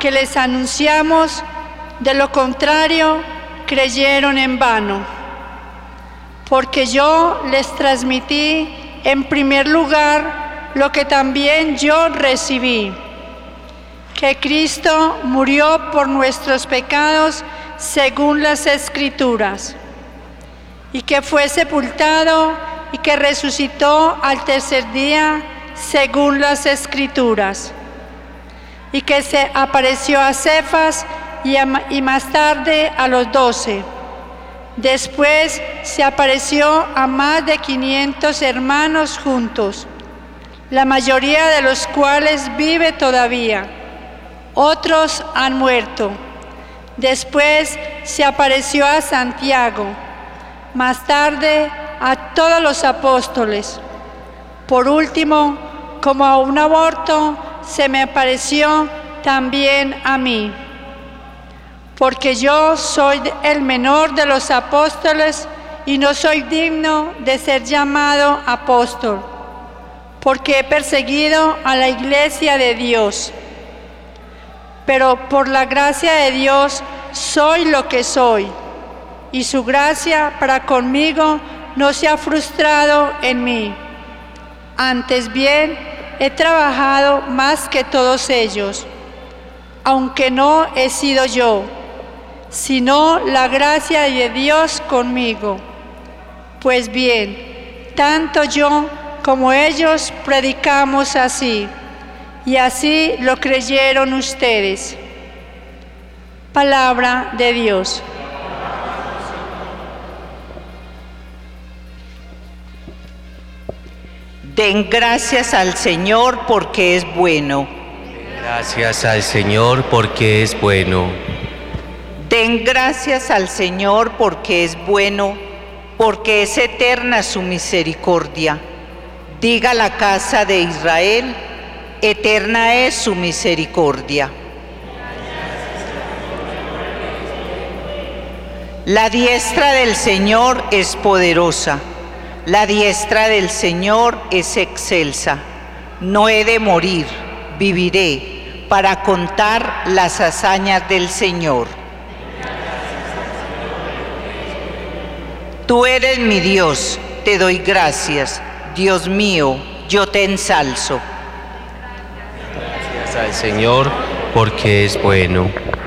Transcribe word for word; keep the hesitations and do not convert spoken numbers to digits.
que les anunciamos, de lo contrario, creyeron en vano. Porque yo les transmití en primer lugar lo que también yo recibí, que Cristo murió por nuestros pecados según las Escrituras, y que fue sepultado y que resucitó al tercer día según las Escrituras, y que se apareció a Cefas y, a, y más tarde a los doce. Después se apareció a más de quinientos hermanos juntos, la mayoría de los cuales vive todavía. Otros han muerto. Después se apareció a Santiago, más tarde a todos los apóstoles. Por último, como a un aborto, se me apareció también a mí, porque yo soy el menor de los apóstoles y no soy digno de ser llamado apóstol, porque he perseguido a la iglesia de Dios. Pero por la gracia de Dios soy lo que soy, y su gracia para conmigo no se ha frustrado en mí. Antes bien, he trabajado más que todos ellos, aunque no he sido yo, sino la gracia de Dios conmigo. Pues bien, tanto yo como ellos predicamos así, y así lo creyeron ustedes. Palabra de Dios. Den gracias al Señor porque es bueno. Gracias al Señor porque es bueno. Den gracias al Señor porque es bueno, porque es eterna su misericordia. Diga la casa de Israel, eterna es su misericordia. La diestra del Señor es poderosa. La diestra del Señor es excelsa. No he de morir, viviré para contar las hazañas del Señor. Tú eres mi Dios, te doy gracias. Dios mío, yo te ensalzo. Gracias al Señor porque es bueno.